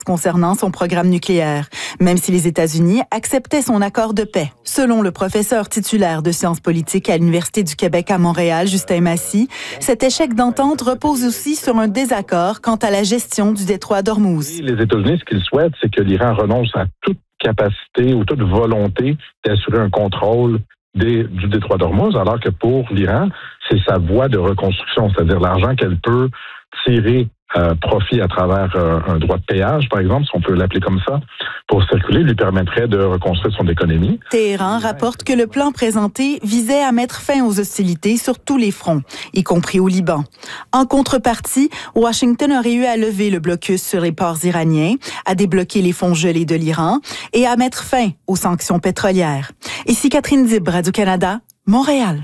concernant son programme nucléaire, même si les États-Unis acceptaient son accord de paix. Selon le professeur titulaire de sciences politiques à l'Université du Québec à Montréal, Justin Massy, cet échec d'entente repose aussi sur un désaccord quant à la gestion du détroit d'Ormuz. Les États-Unis, ce qu'ils souhaitent, c'est que l'Iran renonce à toute capacité ou toute volonté d'assurer un contrôle du détroit d'Ormuz, alors que pour l'Iran, c'est sa voie de reconstruction, c'est-à-dire l'argent qu'elle peut tirer profit à travers un droit de péage, par exemple, si on peut l'appeler comme ça, pour circuler, lui permettrait de reconstruire son économie. Téhéran rapporte que le plan présenté visait à mettre fin aux hostilités sur tous les fronts, y compris au Liban. En contrepartie, Washington aurait eu à lever le blocus sur les ports iraniens, à débloquer les fonds gelés de l'Iran et à mettre fin aux sanctions pétrolières. Ici Catherine Dib, Radio-Canada, Montréal.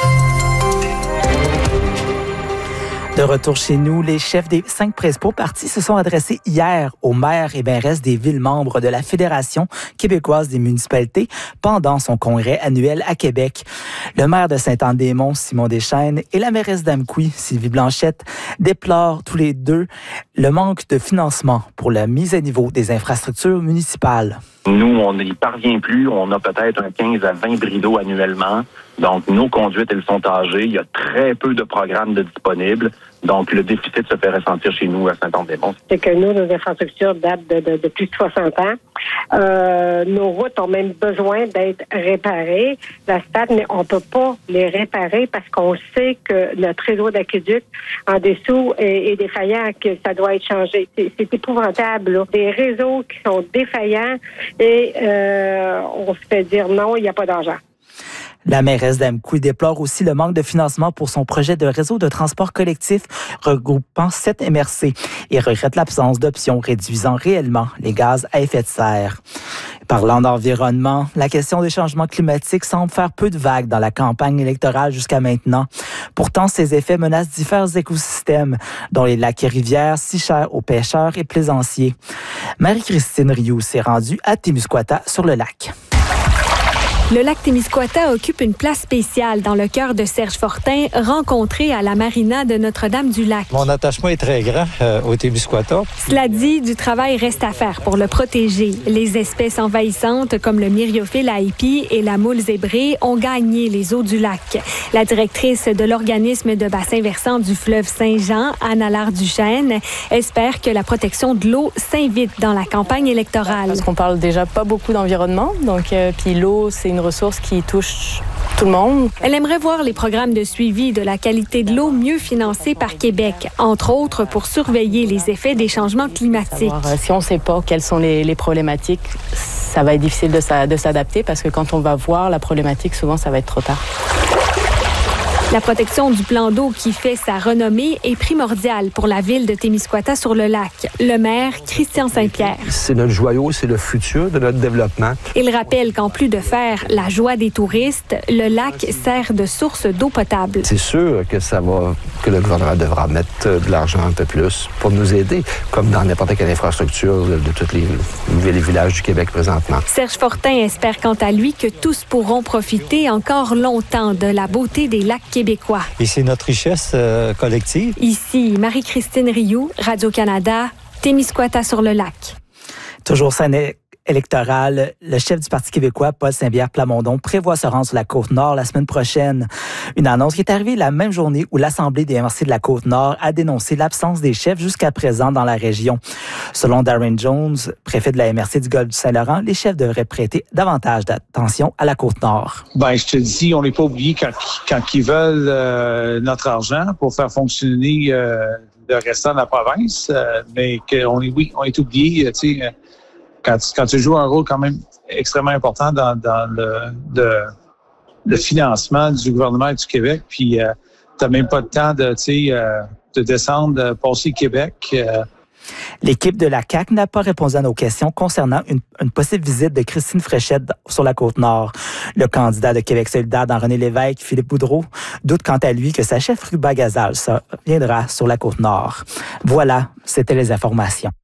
De retour chez nous, les chefs des 5 principaux partis se sont adressés hier aux maires et mairesses des villes membres de la Fédération québécoise des municipalités pendant son congrès annuel à Québec. Le maire de Saint-Anne-des-Monts, Simon Deschênes, et la mairesse d'Amqui, Sylvie Blanchette, déplorent tous les deux le manque de financement pour la mise à niveau des infrastructures municipales. Nous, on n'y parvient plus. On a peut-être un 15 à 20 bris d'eau annuellement. Donc, nos conduites, elles sont âgées. Il y a très peu de programmes de disponibles. Donc, le déficit se fait ressentir chez nous à Saint-Anne-des-Monts. C'est que nous, nos infrastructures datent de plus de 60 ans. Nos routes ont même besoin d'être réparées. La stade, mais on peut pas les réparer parce qu'on sait que notre réseau d'aqueduc en dessous est défaillant, que ça doit être changé. C'est épouvantable, là. Des réseaux qui sont défaillants et on se fait dire non, il n'y a pas d'argent. La mairesse d'Amqui déplore aussi le manque de financement pour son projet de réseau de transport collectif regroupant 7 MRC et regrette l'absence d'options réduisant réellement les gaz à effet de serre. Parlant d'environnement, la question des changements climatiques semble faire peu de vagues dans la campagne électorale jusqu'à maintenant. Pourtant, ces effets menacent divers écosystèmes, dont les lacs et rivières si chers aux pêcheurs et plaisanciers. Marie-Christine Rioux s'est rendue à Témiscouata sur le lac. Le lac Témiscouata occupe une place spéciale dans le cœur de Serge Fortin, rencontré à la marina de Notre-Dame-du-Lac. Mon attachement est très grand au Témiscouata. Cela dit, du travail reste à faire pour le protéger. Les espèces envahissantes comme le myriophile haipi et la moule zébrée ont gagné les eaux du lac. La directrice de l'organisme de bassin versant du fleuve Saint-Jean, Anne Allard-Duchesne, espère que la protection de l'eau s'invite dans la campagne électorale. Parce qu'on parle déjà pas beaucoup d'environnement, donc puis l'eau, c'est une ressource qui touche tout le monde. Elle aimerait voir les programmes de suivi de la qualité de l'eau mieux financés par Québec, entre autres pour surveiller les effets des changements climatiques. Si on ne sait pas quelles sont les problématiques, ça va être difficile de s'adapter parce que quand on va voir la problématique, souvent, ça va être trop tard. La protection du plan d'eau qui fait sa renommée est primordiale pour la ville de Témiscouata sur le lac. Le maire, Christian Saint-Pierre. C'est notre joyau, c'est le futur de notre développement. Il rappelle qu'en plus de faire la joie des touristes, le lac sert de source d'eau potable. C'est sûr que que le gouvernement devra mettre de l'argent un peu plus pour nous aider, comme dans n'importe quelle infrastructure de toutes les villes et villages du Québec présentement. Serge Fortin espère quant à lui que tous pourront profiter encore longtemps de la beauté des lacs québécois. Et c'est notre richesse collective. Ici, Marie-Christine Rioux, Radio-Canada, Témiscouata sur le lac. Toujours scène électorale, le chef du Parti québécois, Paul Saint-Pierre Plamondon, prévoit se rendre sur la Côte-Nord la semaine prochaine. Une annonce qui est arrivée la même journée où l'Assemblée des MRC de la Côte-Nord a dénoncé l'absence des chefs jusqu'à présent dans la région. Selon Darren Jones, préfet de la MRC du Golfe du Saint-Laurent, les chefs devraient prêter davantage d'attention à la Côte-Nord. Ben, je te dis, on n'est pas oublié quand ils veulent notre argent pour faire fonctionner le restant de la province, mais qu'on est oublié, tu sais. Quand tu joues un rôle quand même extrêmement important dans le financement du gouvernement du Québec, puis t'as même pas le temps de descendre, de passer Québec. L'équipe de la CAQ n'a pas répondu à nos questions concernant une possible visite de Christine Fréchette sur la Côte-Nord. Le candidat de Québec solidaire dans René Lévesque, Philippe Boudreau, doute quant à lui que sa chef Ruba Gazal viendra sur la Côte-Nord. Voilà, c'était les informations.